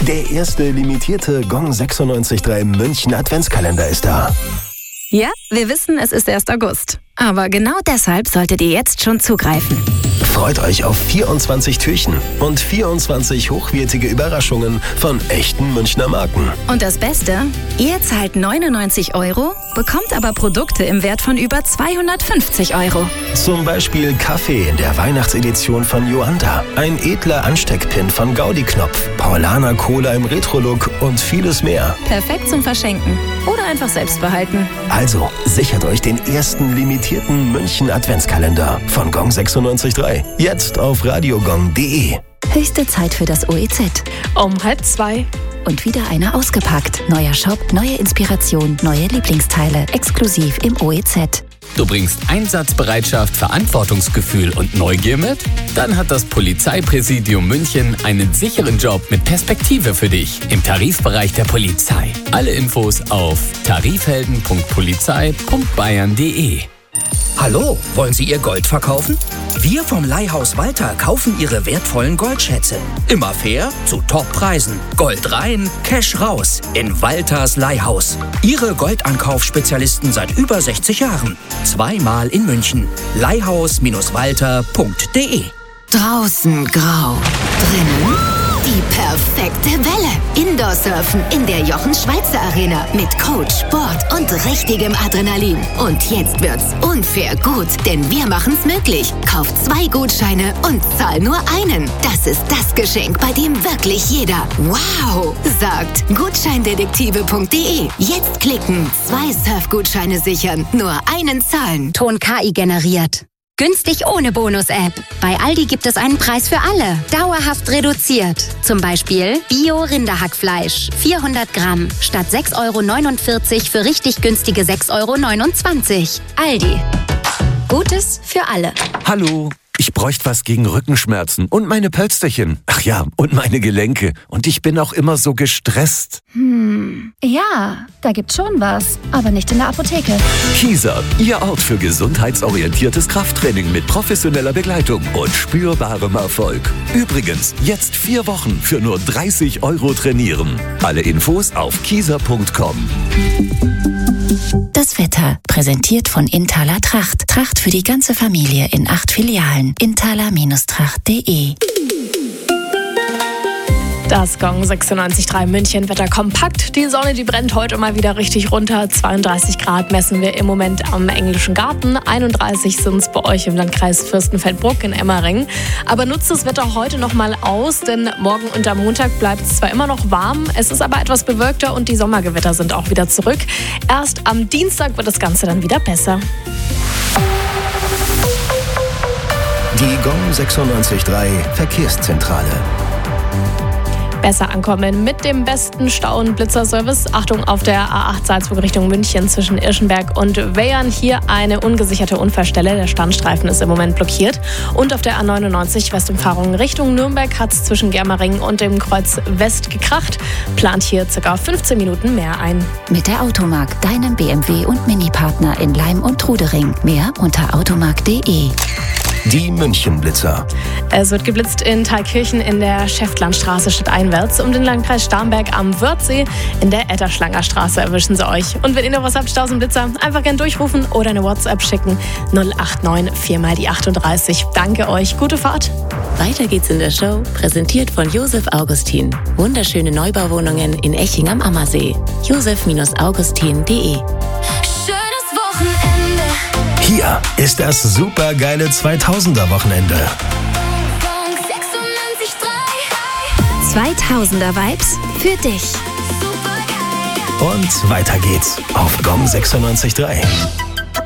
Der erste limitierte Gong 96.3 München Adventskalender ist da. Ja, wir wissen, es ist erst August. Aber genau deshalb solltet ihr jetzt schon zugreifen. Freut euch auf 24 Türchen und 24 hochwertige Überraschungen von echten Münchner Marken. Und das Beste, ihr zahlt 99 €, bekommt aber Produkte im Wert von über 250 €. Zum Beispiel Kaffee in der Weihnachtsedition von Joanda, ein edler Ansteckpin von Gaudi Knopf, Paulaner Cola im Retro-Look und vieles mehr. Perfekt zum Verschenken oder einfach selbst behalten. Also sichert euch den ersten limitierten München Adventskalender von Gong 96.3. Jetzt auf radiogong.de. Höchste Zeit für das OEZ. Um 1:30. Und wieder einer ausgepackt. Neuer Shop, neue Inspiration, neue Lieblingsteile. Exklusiv im OEZ. Du bringst Einsatzbereitschaft, Verantwortungsgefühl und Neugier mit? Dann hat das Polizeipräsidium München einen sicheren Job mit Perspektive für dich im Tarifbereich der Polizei. Alle Infos auf tarifhelden.polizei.bayern.de. Hallo, wollen Sie Ihr Gold verkaufen? Wir vom Leihhaus Walter kaufen Ihre wertvollen Goldschätze. Immer fair, zu Toppreisen. Gold rein, Cash raus. In Walters Leihhaus. Ihre Goldankaufspezialisten seit über 60 Jahren. Zweimal in München. Leihhaus-walter.de. Draußen grau, drinnen die perfekte Welle. Indoor-Surfen in der Jochen-Schweizer-Arena mit Coach, Board und richtigem Adrenalin. Und jetzt wird's unfair gut, denn wir machen's möglich. Kauf 2 Gutscheine und zahl nur einen. Das ist das Geschenk, bei dem wirklich jeder wow sagt. Gutscheindetektive.de. Jetzt klicken, 2 Surfgutscheine sichern, nur einen zahlen. Ton KI generiert. Günstig ohne Bonus-App. Bei Aldi gibt es einen Preis für alle. Dauerhaft reduziert. Zum Beispiel Bio-Rinderhackfleisch. 400 Gramm. Statt 6,49 € für richtig günstige 6,29 €. Aldi. Gutes für alle. Hallo. Ich bräuchte was gegen Rückenschmerzen und meine Pölsterchen. Ach ja, und meine Gelenke. Und ich bin auch immer so gestresst. Ja, da gibt's schon was, aber nicht in der Apotheke. Kieser, Ihr Ort für gesundheitsorientiertes Krafttraining mit professioneller Begleitung und spürbarem Erfolg. Übrigens, jetzt 4 Wochen für nur 30 € trainieren. Alle Infos auf kieser.com. Das Wetter, präsentiert von Inthaler Tracht. Tracht für die ganze Familie in 8 Filialen. Inthaler-tracht.de. Das Gong 96.3 München Wetter kompakt. Die Sonne, die brennt heute mal wieder richtig runter. 32 Grad messen wir im Moment am Englischen Garten. 31 sind es bei euch im Landkreis Fürstenfeldbruck in Emmering. Aber nutzt das Wetter heute noch mal aus, denn morgen und am Montag bleibt es zwar immer noch warm, es ist aber etwas bewölkter und die Sommergewitter sind auch wieder zurück. Erst am Dienstag wird das Ganze dann wieder besser. Die Gong 96.3 Verkehrszentrale. Besser ankommen mit dem besten Stau- und Blitzerservice. Achtung auf der A8 Salzburg Richtung München zwischen Irschenberg und Weyern. Hier eine ungesicherte Unfallstelle. Der Standstreifen ist im Moment blockiert. Und auf der A99 Westumfahrung Richtung Nürnberg hat es zwischen Germering und dem Kreuz West gekracht. Plant hier ca. 15 Minuten mehr ein. Mit der Automark, deinem BMW- und Mini-Partner in Leim und Trudering. Mehr unter automark.de. Die München-Blitzer. Es wird geblitzt in Thalkirchen in der Schäftlandstraße stadteinwärts. Um den Landkreis Starnberg am Wörthsee in der Etterschlangerstraße erwischen sie euch. Und wenn ihr noch was habt, Staus und Blitzer, einfach gern durchrufen oder eine WhatsApp schicken. 089 4 die 38. Danke euch, gute Fahrt. Weiter geht's in der Show, präsentiert von Josef Augustin. Wunderschöne Neubauwohnungen in Eching am Ammersee. josef-augustin.de. Schönes Wochenende. Hier ist das supergeile 2000er-Wochenende. 2000er Vibes für dich. Und weiter geht's auf Gong 96.3.